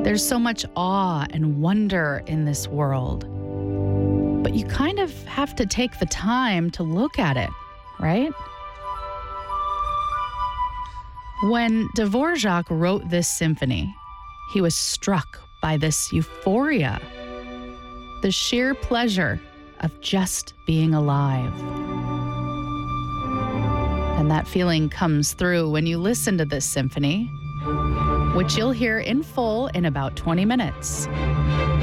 There's so much awe and wonder in this world. But you kind of have to take the time to look at it, right? When Dvorak wrote this symphony, he was struck by this euphoria, the sheer pleasure of just being alive. And that feeling comes through when you listen to this symphony, which you'll hear in full in about 20 minutes.